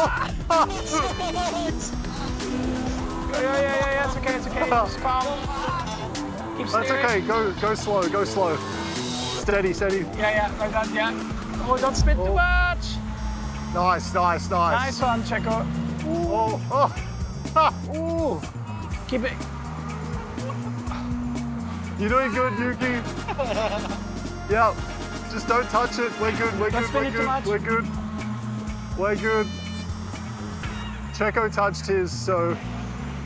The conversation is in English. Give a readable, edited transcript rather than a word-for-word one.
Yeah, it's okay, it's okay. Just calm. Keep That's steering. okay. Go slow. Go slow. Steady, steady. Yeah, like that, yeah. Oh, don't spin too much. Nice, nice, nice. Nice one, Checo. Oh, oh. Ha. Ooh. Keep it. You're doing good, Yuki. Yeah. Just don't touch it. We're good. We're Don't good. spin We're it too good. much. We're good. We're good. Checo touched his, so